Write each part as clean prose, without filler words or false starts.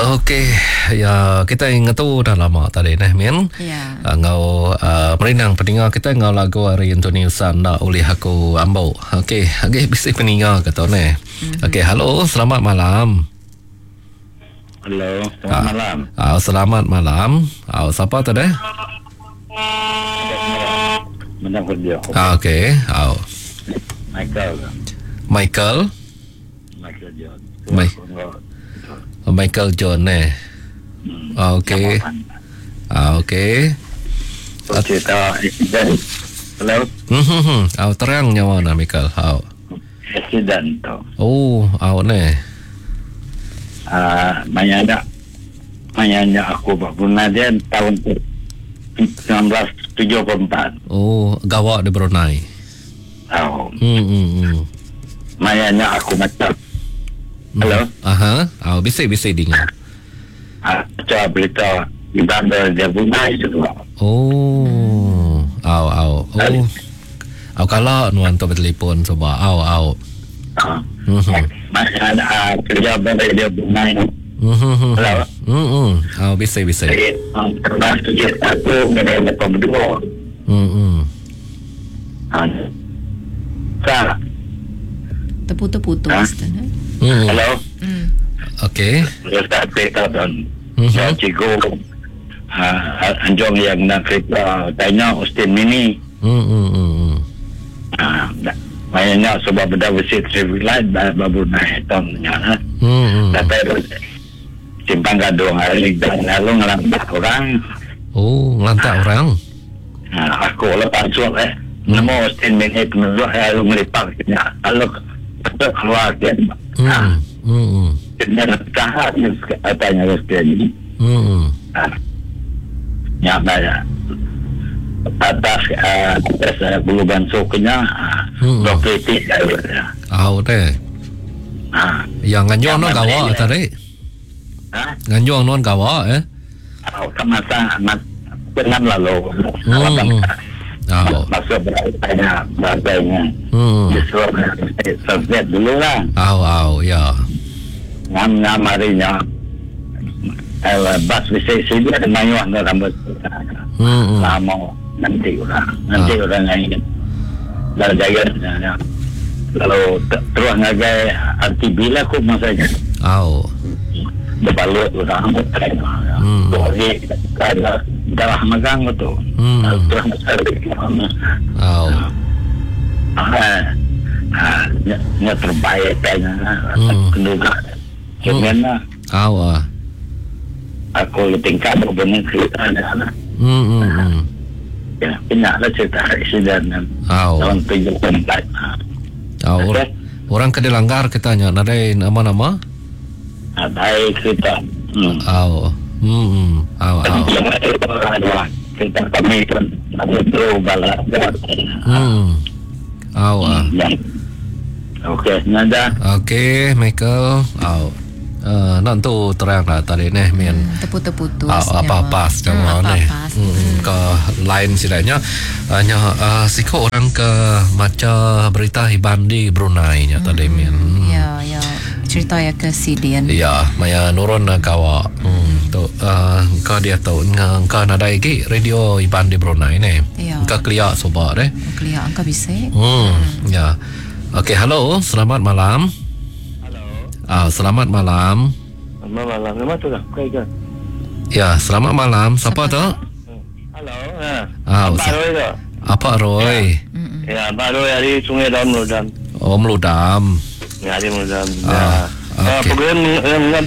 Okey, ya kita ingat tu dah lama tadi Min. Ya. Ngau merinang pendengar kita ngau lagu hari Indonesia nak oleh aku ambau. Okey, agak bisa pendengar kata ni. Okey, halo, selamat malam. Halo, selamat malam. Selamat malam. Siapa tadi? Menang kerja. Okey, Michael John. Michael John Okey. Okey. Cerita insiden. Hello. Terang nyawa na Michael. Insiden tu. Ni. Mayanya aku Brunei dia tahun 1974. Gawak di Brunei. Mayanya aku macam. Hello. Bisa dengar. Coba berita di bandar dia Brunei juga. Kalau nuan tu bertelefon coba. Mayanya kerja bandar dia Brunei. Hello. Bisa. Terus aku mengenai pemberdua. Terputus. Hello. Okey. Terus tak kereta dan cikgu anjong yang nak kereta tanya Austin Mini. Mayanya sebab benda visit traffic light baru naik tongnya. Tapi simpang gadung hari dan lalu ngelantak orang. Ngelantak orang. Aku lepas suap nama Austin Mini menurut lalu melipat lalu keluar dia. Kena tahan katanya Austin Mini. Banyak atas bulu bansuknya dokter yang nganjong non gawa tadi. Nganjong non gawa kemasa dengan lalu masuk beratanya disuruh subjek dulu lah. Ya. Ngamarinya bas bisa sini ada mayuan rambut lama nanti orang lain dah jaya lalu terus ngagai arti bila aku masanya berbalut orang boleh ada darah magang tu terus nya terbaik tanya kedua kemana aku tingkat berbunyi cerita ada ya pinaklah cerita insiden tahun 74. Orang kedilanggar katanya ada nama-nama baik cerita cerita kami pun ada tu balak okey nada Michael nanti terang lah tadi ni terputus apa-apa macam ni ke lain sidanya hanya siko orang ke maca berita hiban di Brunei nya tadi ya cerita ya ke Sidian ya maya nurun kawa tu ka dia tahu ka nada lagi radio hiban di Brunei ni ka clear sobat clear angka bisa ya okey halo selamat malam. Selamat malam. Selamat malam. Nama tu lah. Ya, selamat malam. Siapa tu? Halo. Pak Roy tu. Apa Roy? Ya, Pak Roy hari Sungai Dam Meludam. Meludam. Ya, hari Meludam. Okey. Program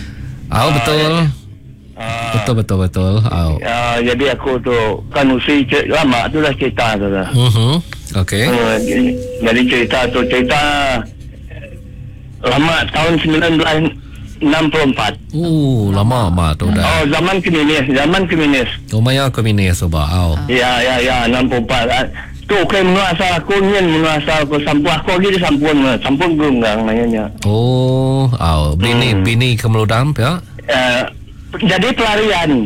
betul. Betul. Jadi aku tu kan usi lama tu dah cerita tu dah. Okey. Jadi cerita lama tahun 1964. Lama tu dah. Zaman komunis. Maya komunis soba. Ya 64. Tu kan menguasa aku sampun aku lagi sampun gunggang namanya. Bini kemeludam ya. Jadi pelarian.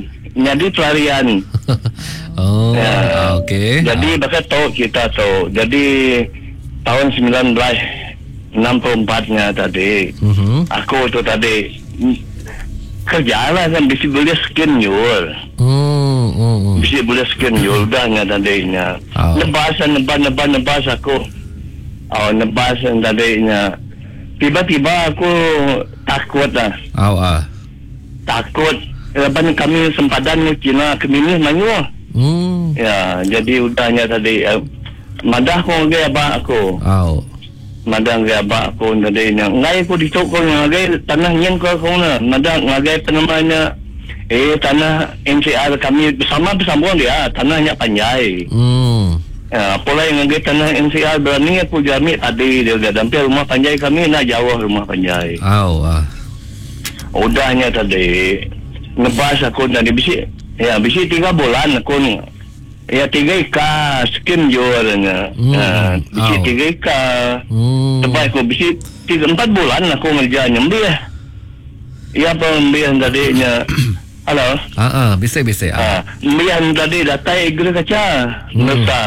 Okey. Jadi bakal tahu kita tahu. Jadi tahun 1964-nya tadi. Aku tu tadi kerja lah kan bisa boleh skin jual. Bisa boleh skin jual dahnya tadinya. Nebas aku. Nebas tadinya. Tiba-tiba aku takut lah. Takut. Lepas kami sempadan ni Cina kemini manyu. Ya, jadi udahnya tadi madah ko gaya ba ako. Madah gaya ba ako tadinya. Ngai ko dito ko ngai tanah nyen ko na. Madah ngai namanya tanah NCR kami bersama dia tanahnya Panjai. Ya, pulai ngai tanah NCR berani aku jami tadi dia sampai rumah Panjai kami nak jauh rumah Panjai. Udahnya tadi ngebahas aku tadi bisi 3 bulan aku ni. Ya 3 ika skim jualnya. Bisi 3 ika. Tepat aku bisi 4 bulan aku ngerja nyembih. Ya pembelian tadinya. Halo. Bisa. Pembelian tadi datai igre kaca. Nusa.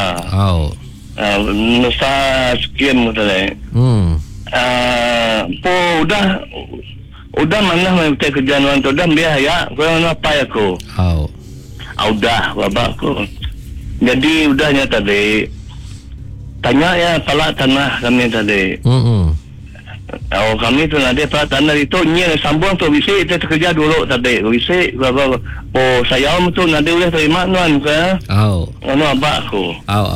Nusa skim tadi. Udah mana mau kerjaan orang tu dah biar ya. Kau apa ya aku? Udah babakku. Jadi udahnya tadi tanya ya pala tanah kami tadi. Kami tu nanti pala tanah itu nyi sambung tu bisa kita kerja dulu tadi. Bisa bapa. Saya tu nanti boleh terima nuan ke? Anu abakku.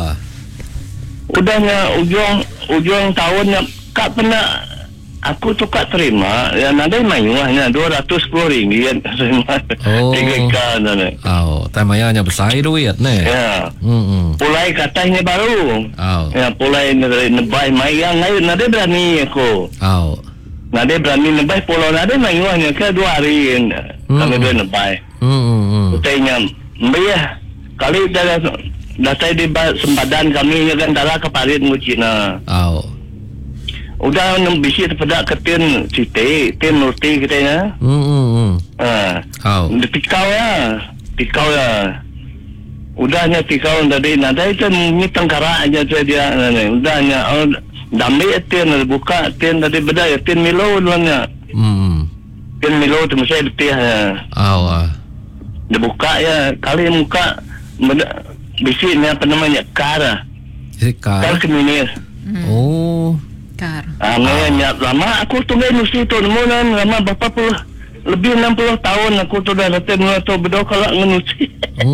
Udahnya ujung tahunnya kak pernah aku tu kak terima ya nanti mayuahnya RM210 terima 3K nanti. Tamayanya besar duit ne. Ya. Pulai katanya baru. Ya pulai nebay mayang ngayon nanti berani aku. Nanti berani nebay pulau nanti mayuahnya ke 2 hari kami dua nebay. Utainya mbak kali dah di sempadan kami kan darah keparit Cina. Udah bisi terpedak ke tin tin nurti kita ya. Tikau ya. Udahnya tikau tadi nada itu ni tengkara aja dia. Udahnya damai tin buka tin tadi beda ya tin milo luannya. Tin milo tu mesti betul ya. Dia buka ya kali muka bisi ni apa namanya kar keminis. Lama aku tunggu nusi tu namun lama berapa puluh lebih 60 tahun aku tu dah datang tu berdoa kalau nusi.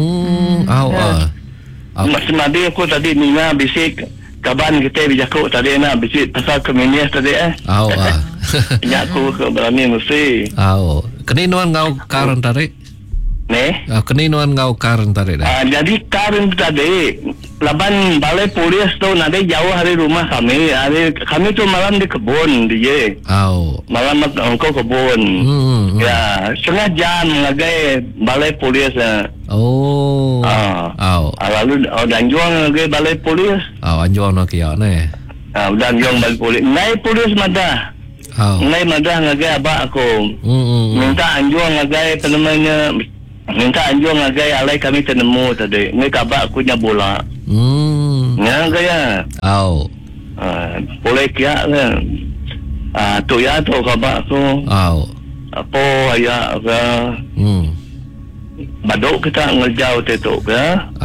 Masih madi aku tadi nina bisik kaban kita bijakku tadi nak bisik pasal keminis tadi Ya aku berani nusi. Keninuan ngau karen tarik. Keninuan ngau karen tarik dah. Jadi karen tadi laban balai polis tu nanti jauh hari rumah kami. Kami tu malam di kebun dia. Malam engkau kebun. Ya, setengah jam ngagai balai polis. Lalu danjuang ngagai balai polis. Anjuang nak ya ne. Danjuang balai polis. Ngai polis madah. Ngai madah ngagai abak aku. Minta anjuang ngagai namanya. Minta anjuang ngagai alai kami tenemu tadi. Ngai kabak aku nya bola. Nga gaya. Boleh kia kan. Tu ya tu kabak aku. Apa ayah ke. Baduk kita ngerjau tu ke.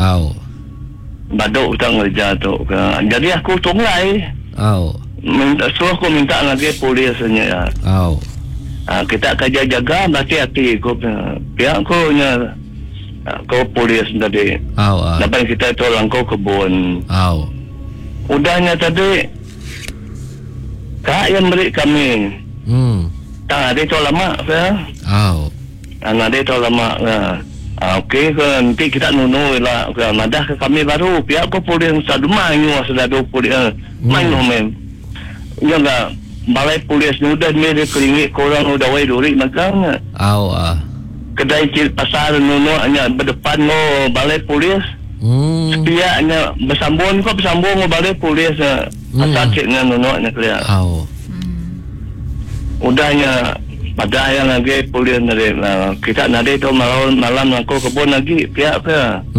Baduk kita ngerjau tu ke. Jadi aku tungai. Suruh aku minta lagi polisnya ya. Kita kerja jaga hati-hati aku. Pihak aku nya kau polis tadi. Lepas kita tu langkau kebun. Udahnya tadi kak yang beri kami. Tak ada tu lama ya. Ada tu lama. Okey nanti kita nunu lah. Madah ke kami baru. Pihak kau polis satu mayu sudah 20 mayu mem. Ya enggak balai polis ni udah mere keringi korang udah wai duri makan. Kedai pasar nunu hanya berdepan mo balai polis. Dia hanya bersambung mo balai polis asal ceknya nunu hanya kelihatan. Udahnya pada yang lagi polis dari kita nanti tu malam aku kebun lagi pihak ke.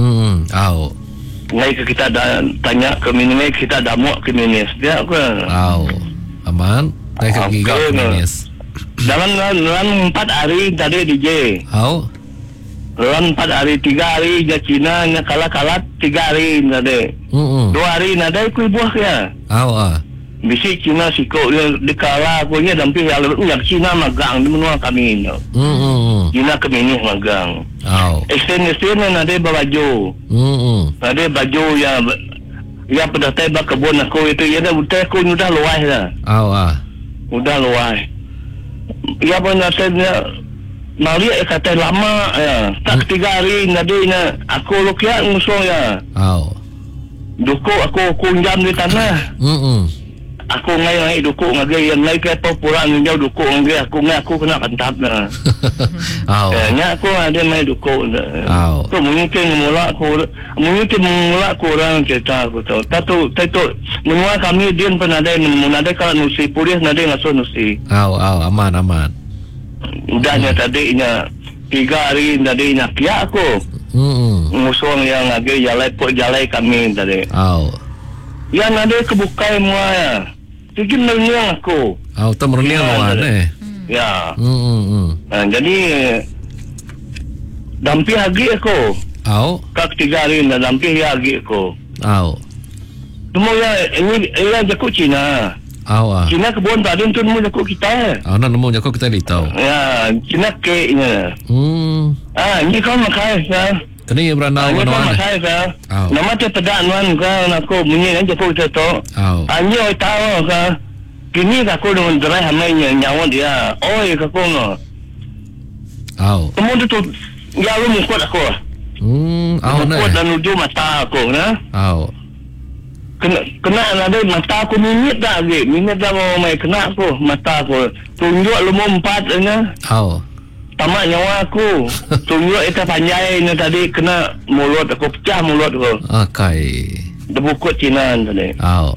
Ngai kita tanya ke minimis kita dah muak ke minimis dia ke. Aman. Naik ke gigak minimis. dalam 4 hari tadi DJ. Au. Dalam 4 hari, 3 hari je Cina nya kalah 3 hari tadi. 2 hari nadai kuih buah ya. Au ah. Bisi Cina sikok dia dikala aku nya dampir yang Cina magang di menua kami ni. Cina kemini magang. Au. Extend nadai baju. Nadai baju ya pada teba kebun aku itu ya dah aku sudah luas dah. Au ah. Udah luas. Ya pun saya mari kata lama ya. Tak 3 hari nadai aku lukian musuh ya. Au. Duku aku kunjam di tanah. Aku ngai dukuk ngagai yang ngai ke pura njau dukuk ngagai aku kena kantap na. Au. Nya aku ada mai dukuk. Au. Tu mungkin mula kurang cerita aku tahu. Tahu menua kami dia pernah ada kalau nusi polis ada ngaso nusi. Au aman. Udahnya tadi nya 3 hari tadi nya kia aku. Musuh yang ngagai jalai kami tadi. Au. Yang ada kebukai mua ya. Bikin menyang aku. Au, tu merliang lawan Ya. Jadi dampi hagi aku. Au. Kak 3 hari dah dampi hagi aku. Au. Semua ini jaku Cina. Au ah. Cina kebun tadi tu nemu jaku kita. Au nak nemu jaku kita ditau. Ya, Cina ke nya. Ini kau makai ya. Kini berana Ini kau wan. makai ya. Au. Nama tu pedak wan kan aku bunyi jaku kita tu. Au. Anyo tahu kan. Kini aku dengan derai hamainya nyawa dia. Oi aku no. Au. Kamu tu ya lu mukut aku. Au na. Mukut dan ujung mata aku na. Au. Kena ada mata aku minit dah lagi. Minit dah mau mai kena aku mata aku. Tunjuk lu 4 nya. Au. Tamak nyawa aku. Tunjuk itu panjainya tadi kena mulut aku pecah mulut aku. Akai. Debukut Cina tadi. Au.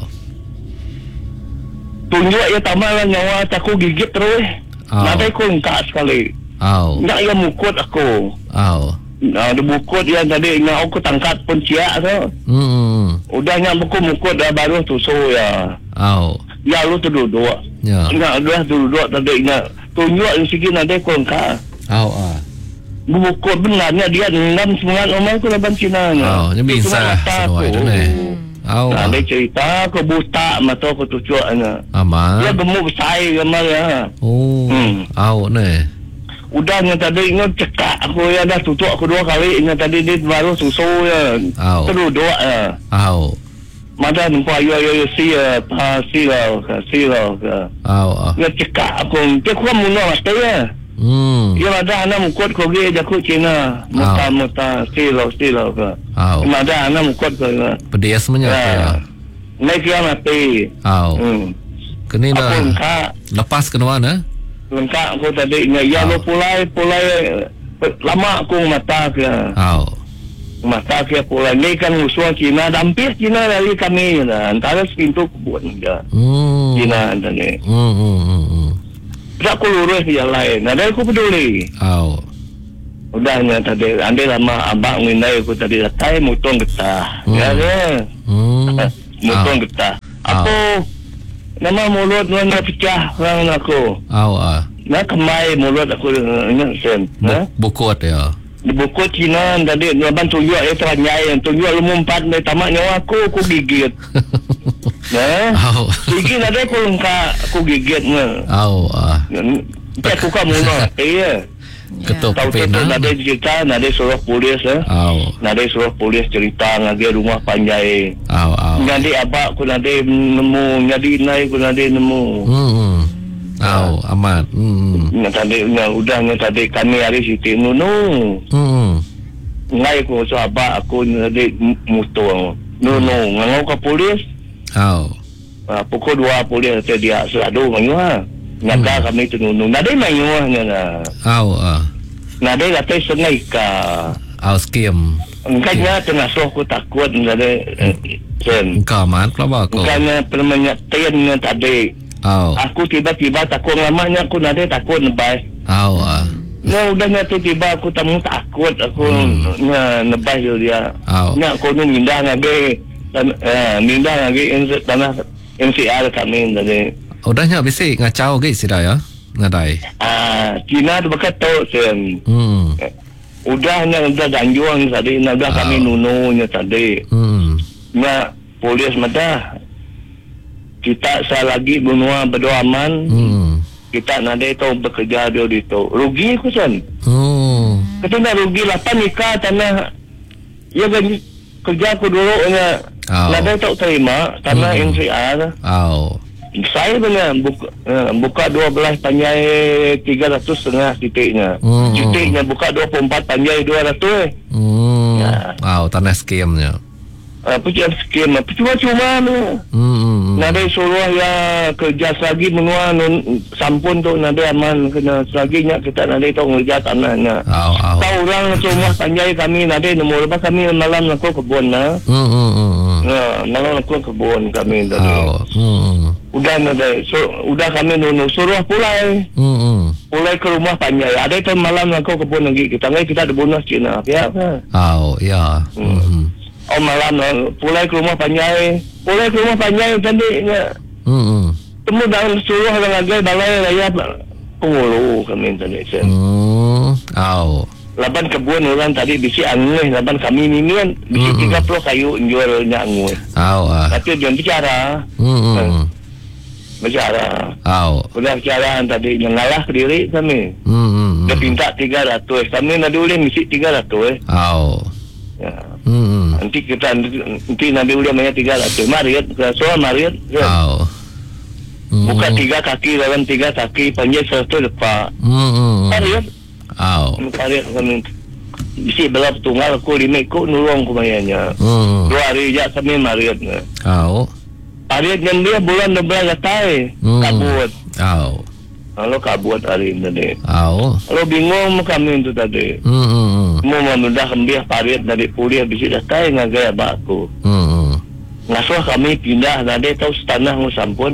Tunjuk ya tamak nyawa aku gigit terus. Nanti aku engkak sekali. Au. Nak ia mukut aku. Au. Debukut yang tadi aku tangkat pun ciak tu. Udahnya buku mukut dah baru tusuk ya. Au. Ya lu tu duduk. Ya. Dah duduk tadi tunjuk sikit nanti aku engkak. Au ah. Buku benarnya dia 6-9 umur aku laban Cina. Au, nya bisa sesuai tu ni. Au. Ada cerita aku buta mata aku tujuannya. Aman. Dia gemuk besar gambar ya. Oh. Au ni. Udahnya tadi ingat cekak aku ya dah tutup aku 2 kali ingat tadi dia baru susu ya. Au. Terduduk ya. Au. Mada nampak yo si silau. Au ah. Ya cekak aku. Dia kuat munah mesti ya. Ya ada anak mukut kau ge jaku Cina. Muta silau ke. Au. Ada anak mukut kau. Pedas menyat ya. Naik dia mati. Au. Kini dah lepas ke mana? Lengkap aku tadi ya lo pulai lama aku mata ke. Au. Mata ke pulai ni kan musuh Cina dampir Cina dari kami ya. Antara pintu kebun dia. Cina tadi. Tak aku lurus dia lain. Ada aku peduli. Au. Udahnya tadi andai lama abang ngindai aku tadi datai mutong getah. Ya ke? Mutong getah. Apa nama mulut mana pecah orang aku. Au ah. Nak kemai mulut aku ingat sen. Bukut ya. Di buku Cina tadi laban tunjuk itu nyai tunjuk lu 4 dari tamak nyawa aku gigit. Au. Gigit ada aku lengkap aku gigit ne. Au ah. Tak aku kamu nak. Iya. Ketuk Tahu pena. ada cerita, ada suruh polis Au. Ada suruh polis cerita ngagi rumah panjai. Au. Nanti abak aku nanti nemu, jadi naik aku nanti nemu. Au, amat. Tadi udah tadi kami hari Siti Nunu. Ngai aku so abak aku nanti mutung. Nunu ngau ke polis. Au. Pukul 2 polis dia seladu manyua. Nyata kami tu Nunu. Nade manyua nya. Au ah. Nade kata sengai ka. Au skim. Engkanya tengah soh aku takut nade sen. Engkau mat kelapa aku. Engkanya permanya tennya tadi. Au. Aku tiba-tiba takut lamanya aku nade takut nebas. Au ah. Nah udahnya tiba aku tamu takut aku nebas dia. Au. Nya aku mindah ngage mindah ngage tanah MCR kami tadi. Udahnya bisi ngacau ke sida ya. nadai. Cina tu berkata sen. Udahnya udah ganjuang tadi, udah kami nununya tadi. Na polis mata kita selagi benua berdoa aman. Kita nadai tu bekerja dia itu. Rugi aku sen. Kita nak rugi 8 nikah tanah. Ya gaji kerja aku dulu nya. Nadai tak terima tanah NCR. Saya benar buka 12 panjai 300 setengah titiknya. Titiknya buka 24 panjai 200. Tanah skemnya. Pujian skim cuma-cuma nadai suruh ya kerja lagi menua sampun tu nadai aman kena selaginya kita nadai tu kerja tanahnya. Tahu orang cuma panjai kami nadai nomor lepas kami malam aku kebun malam aku kebun kami tadi. Udah nadai udah kami suruh pulai ke rumah panjai. Ada tu malam aku kebun lagi kita ada bonus Cina ya apa. Malam pulai ke rumah panjai tadi temu dalam suruh orang lagi balai raya Pengulu kami tadi laban kebun orang tadi bisi angin laban kami mimian bisi 30 kayu jualnya angin tapi dia bicara udah bicara tadi yang ngalah ke diri kami dia minta 300 kami nak boleh misi 300 nanti nanti udah banyak 300 Mariat soal Mariat buka 3 kaki dalam 3 kaki panjang 100 lepas Mariat kami isi belah tunggal aku 5 ikut nulung kebayanya 2 hari je kami Mariat Mariat yang dia bulan 12 datai kabut kalau kabut hari ini tadi kalau bingung kami itu tadi mau menudah kembih parit dari kuliah bisi datai ngagai abakku ngasuh kami pindah tadi tahu setanah sampun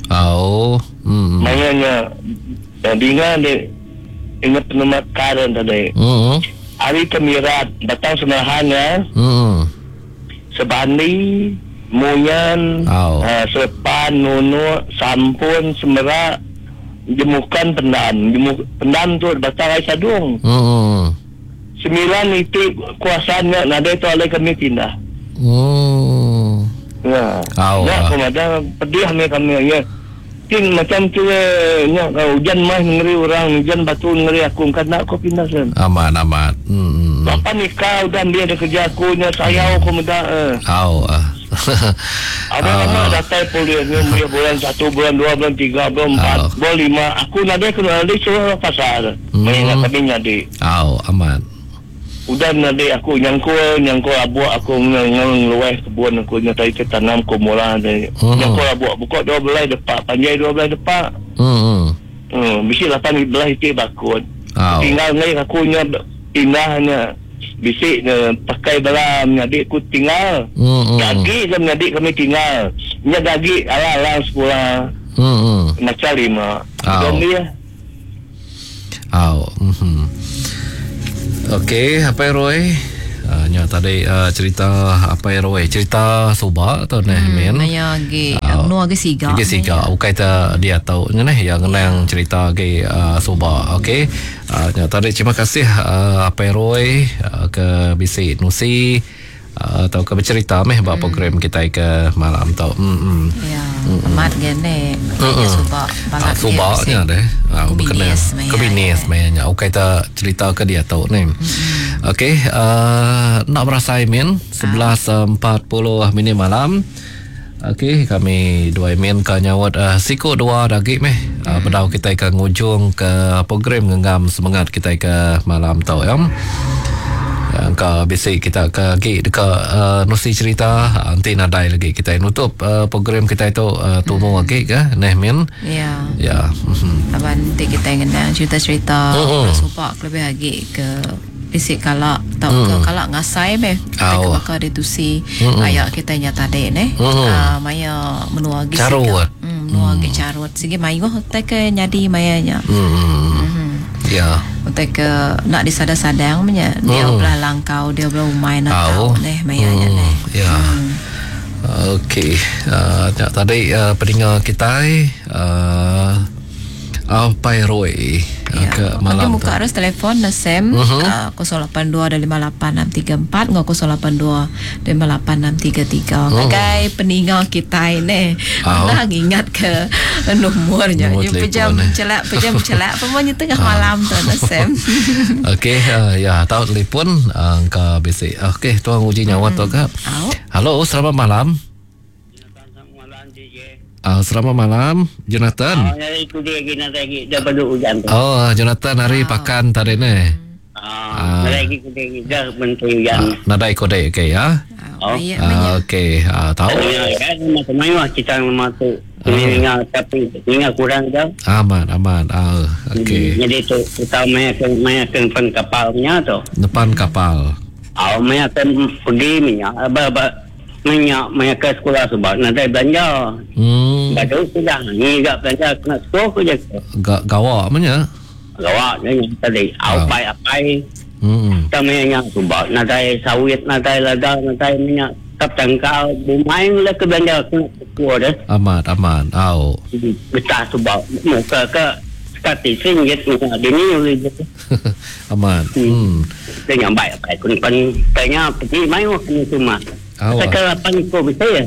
makanya bingung deh ingat penemat karen tadi hari kemirat datang senahannya sebandi munyan sepan nunu sampun semerak jemukan pendam tu datang ai sadung 9 itu kuasanya nada itu oleh kami pindah kemudian pedih kami ya tin macam tu nya hujan mah ngeri orang hujan batu ngeri aku karena aku pindah sen aman bapa nikah udah dia ada kerja aku nya saya aku muda ada nama datai polis ni bulan 1 bulan 2 bulan 3 bulan 4 bulan 5 aku nada kena ada suruh pasar mainan kami nyadi aman udah nade aku nyangkul abu aku ngeluai kebun aku nyatai tanam kumula nyangkul abu buka 12 depak panjai 12 depak bisi 8 belah itu bakut tinggal ngai aku nya pindahnya bisi pakai dalam nyadi aku tinggal gagi jam nyadi kami tinggal nya gagi ala sekolah macam 5 dong dia Okey, apa Roy? Nya tadi cerita apa Roy? Cerita soba atau men? Naya ge nu age siga. Ge siga. Ukai ta dia tahu ngene yang cerita ge soba. Okey. Nya tadi terima kasih apa Roy ke bisi Nusi atau ke bercerita bab program kita ke malam tau. Ya, amat gene. Soba balak. Sobanya deh. Kebinis mainnya. Aku kata cerita ke dia tahu ni. Okey, nak berasa min 11.40 minit malam. Okey, kami dua min ke nyawat siku dua dagi bedau kita ke ngujung ke program genggam semangat kita ke malam tau ya. Ka basic kita ke dekat Nusi cerita nanti nadai lagi kita nutup program kita itu tumu lagi ke min ya abang nanti kita ingin cerita supak lebih lagi ke basic kalak tau ke kalak ngasai kita bakal ditusi ayak kita nyata dek maya menua lagi menua lagi carut sige mayu tak ke nyadi mayanya ya untuk ke nak disadang-sadang punya dia belah langkau dia belah main atau mayanya ya okey tadi pendengar kita Pai Roy ke malam. Muka harus telefon Nasem 082-58634 082-58633. Ngagai peninggal kita ini nak ingat ke nomornya. Pejam celak pemanya tengah malam tu Nasem. Okey, ya tahu telefon angka basic. Okey, tuan uji nyawa tu ke? Halo, selamat malam. Selamat malam, Jonathan. Itu dia dah perlu hujan. Jonathan hari pakan tadi ni. Lagi dah menteri hujan. Nadai kode okey ya. Okey, tahu. Macam kita masuk Ingat tapi ingat kurang dah. Aman. Okey. Jadi tu kita main depan kapalnya tu. Depan kapal. Main pergi minyak. Minyak ke sekolah sebab nak belanja. Baru sudah ni gak belanja kena sekolah je. Gawak mana? Gawak ni tadi. Apai. Kita minyak sebab nak sawit, nak lada, nak minyak. Kap tangkal bumain lah ke belanja kena sekolah dah. Aman. Betah sebab muka ke statis ringgit minyak dia ni. Aman. Dia yang baik apa kun tanya pergi main waktu rumah. Saya lapan kau bisa ya.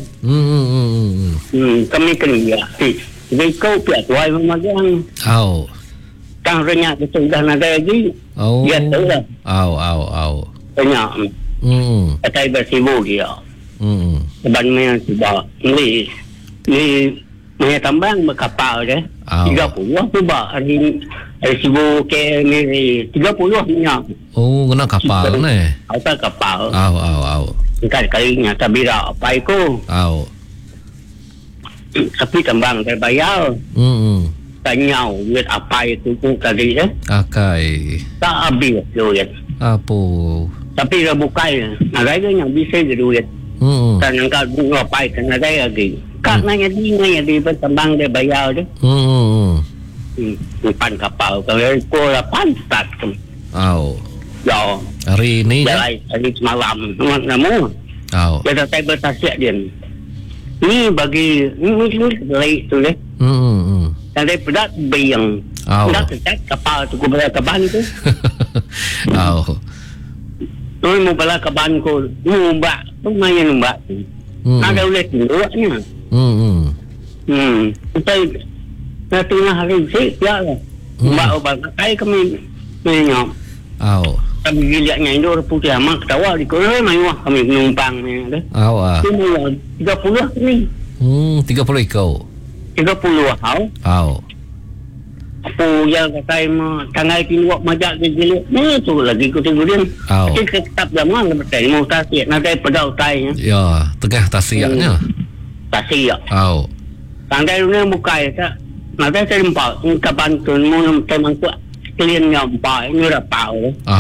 Kami kerja. Jadi kau pihak tuai memagang. Kang renyak itu sudah nak lagi. Dia tahu lah. Renyak. Kata bersibuk dia. Sebab mana sebab ni tambang berkapal dia. 30 sebab hari sibuk ke ni 30 minyak. Kena kapal ni. Apa kapal? Kali-kalinya tak bira apa itu. Tapi tambang saya bayar. Tanya duit apa itu tadi ya. Tak habis duit. Apa? Tapi dah bukai. Ada yang bisa duit. Dan angkat bunga apa itu ada lagi. Kak nanya di tambang dia bayar dia. Depan kapal. Kalau kau 8 start. Ya. Hari ni hari semalam namun dia tak bertasiak dia ni bagi ni lain tu deh dan dia pedat bayang dah kecat kapal tu kubala kaban tu tu mau bala kaban ko mbak tu main mbak ada ulet dulunya kita tengah hari sih ya mbak obat kai kami menyok kami giliatnya itu orang putih amat ketawa di korea mayuah kami penumpang ni dah. Semua 30 ni. 30 ikau. 30 Apa yang kata tanggal tinuak majak ke giliat ni tu lagi ku tengok dia. Tapi tetap lama lepas mau tasik nak pedau tainya. Ya, tengah tasiaknya. Tasiak. Tanggal ni buka tak. Nak tempat kapan tu mau teman tu kalian nyampai ni rapau.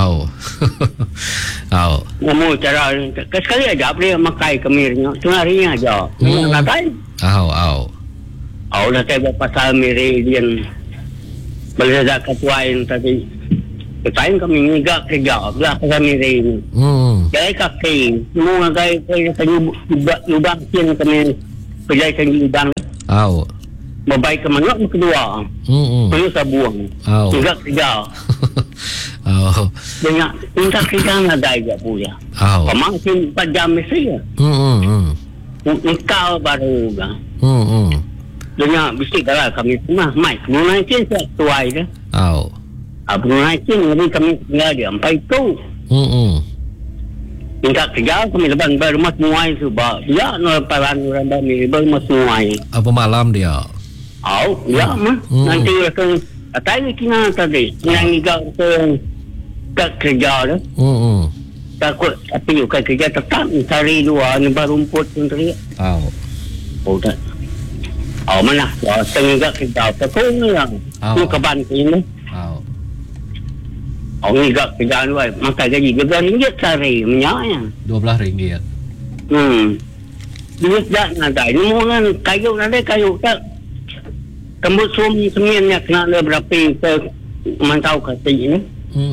Namun cara sekali aja boleh makai kemirnya. Tengah harinya aja. Nak tahu? Dah saya pasal meridian. Boleh ada ketuain tadi. Ketuain kami ngigak kerja belah pasal meridian. Jadi kaki. Semua gaya lubang kian kami kerja lubang. Membaik ke mana kedua. Perlu sabuang. Juga kerja. Banyak minta kerja ada juga pula. Pemangkin 4 jam mesti ya. Engkau baru kan. Banyak bisik lah kami semua. Mai, mengenai saya tuai dah. Mengenai lebih kami tinggal dia. Sampai itu. Minta kerja kami lepas rumah semua sebab dia paran orang bami rumah semua. Apa malam dia? Ya mah. Nanti akan tadi kena tadi. Yang igak ke kerja dah. Takut tapi juga kerja tetap cari dua nembar rumput sendiri. Tak. Mana? Tengah kerja tekung yang. Tu kaban ini. Igak kerja ni maka gaji RM12 sehari minyaknya. RM12. Duit dah ada. Ini mungkin kayu tak. Tembus suami semuanya kena ada berapa ke mantau kata ini.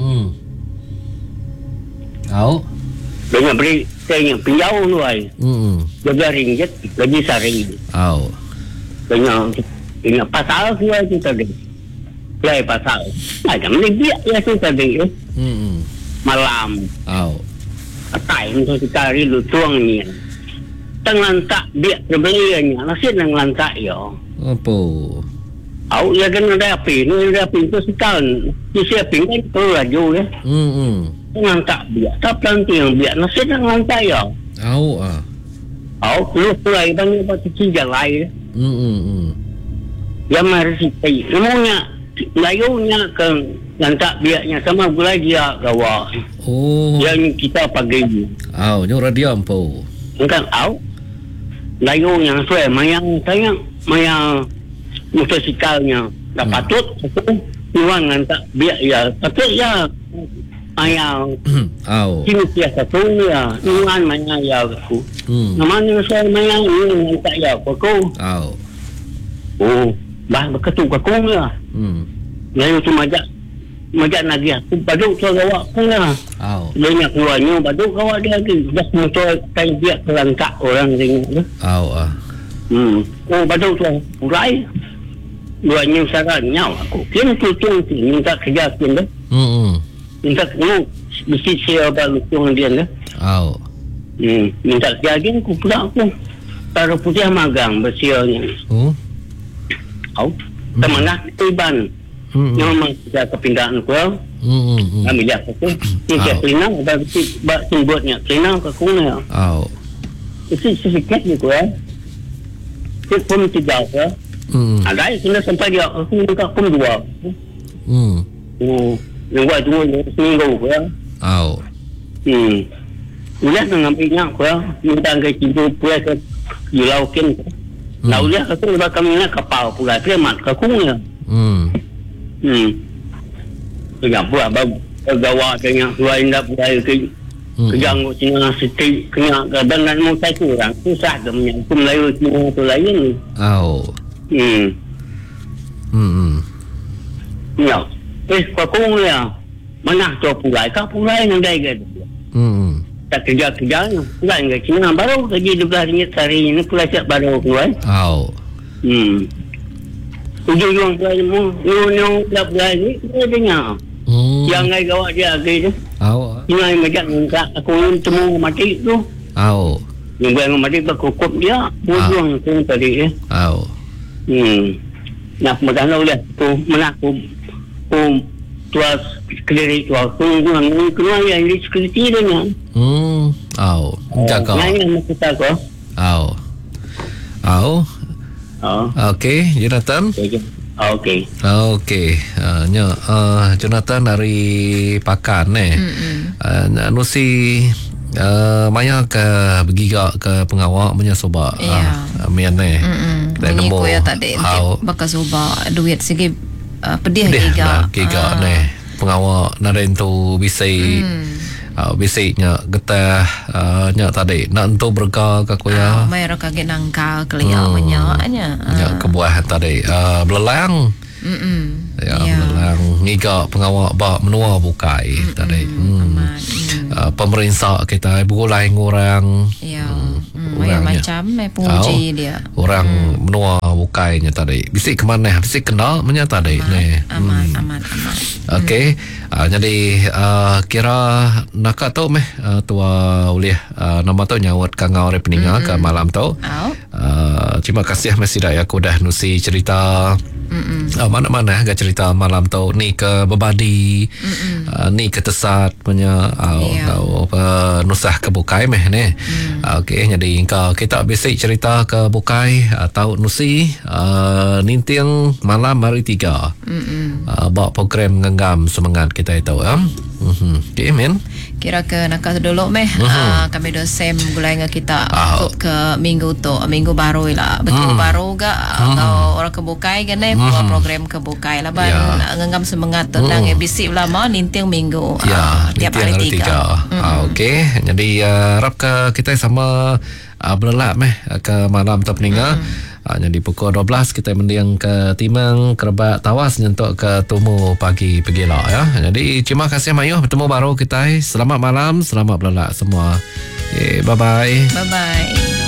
Dengan beri saya pinjau tu ai. RM12 gaji sehari. Dengan pasal dia tu tadi. play pasal. Macam ni biak ya tu tadi. Malam. Atai untuk cari lutuang ni. Tangan tak biak terbeliannya. Nasi dengan tak ya. Apa? Au ya kan ada api tu sekarang. Di siapin kan tu laju ya. Tangan tak biak. Tak planting yang biak. Nasi dengan tak ya. Au lu play banyak pasal cijal lain. Yang merisi. Semuanya layunya kan yang tak biaknya sama gula dia gawa. Yang kita pagi. Nyurah diam po. Kan layu yang suai mayang motosikalnya tak patut tuan yang tak biak ya patut ya mayang sini biasa tu ya tuan mayang ya aku namanya suai mayang yang tak ya aku bah beketu aku ya layu tu majak lagi aku baduk tu gawak pun lah banyak keluarnya baduk gawak dia lagi dah motor kain biak kelangkak orang tengok tu baduk tu purai luarnya sarannya aku kena tutung minta kerja pun tu minta kena mesti saya balutong dia tu minta kerja lagi aku pula aku taruh putih magang bersiarnya temanah tiban memang kita kepindahan kual kami lihat aku kita kelina ada sumbernya kelina ke kuna itu sedikit ni kual itu pun tidak ada yang sampai dia aku minta pun dua yang buat dua seminggu kual udah mengambilnya kual minta ke cipu kual ke Julaukin udah aku lepas kami nak kapal pula kremat ke kuna kenapa gawa dengan lain dah budaya kejang Cina Siti kena kadang nak mau saya kurang susah ke menyangkut Melayu Cina tu lain ya pakung ya mana tu pulai yang dah ke tak kerja-kerja pulai ke Cina baru gaji RM12 sehari ini pulai siap baru keluar ujung-ujung pelajaran ni dia dengar yang ngai gawak dia lagi tu yang macam aku temu mati tu yang mati berkukup dia ujung tu tadi nak makan lah tu mana aku tuas kediri tu aku keluar yang di security dia jaga yang kita ko Okey, Jonathan. Okey. Jonathan dari Pakan nusi maya ke bergiga ke pengawak punya soba mian dan nemu tadi bakal soba duit segi pedih giga pengawak narentu bisai bisiknya getah nya tadi nak untuk berga ka kuya mai ra kaget nangka kelia menyaknya nya kebuah tadi belelang belelang ngiga pengawak ba menua bukai tadi pemerintah kita bulai ngurang macam penguji dia orang menua bukainya tadi bisik ke mana bisik kenal menyata tadi aman okey jadi kira nak tahu tua ulih nama tu nyawat kangau re peninga ke malam tu terima kasih masih dah aku dah nusi cerita mana-mana agak cerita malam tu ni ke Bebadi ni ke Tesat punya nusah ke Bukai ni okey jadi kita basic cerita ke Bukai atau nusi ninting malam hari 3 bawa program ngenggam semangat kita itu okey men kira ke nak dulu kami dosem gulai dengan kita untuk ke minggu baru lah betul baru gak orang ke Bukai kan buat program ke Bukai lah ngenggam semangat tentang bisik lama ninting minggu tiap hari 3 okey jadi harap ke kita sama berlelak ke malam tu peninga jadi pukul 12 kita mendiang ke Timang Kerebat Tawas nyentuk ke Tumu pagi lah ya. Jadi terima kasih Mayu bertemu baru kita. Selamat malam, selamat berlelak semua. Bye bye.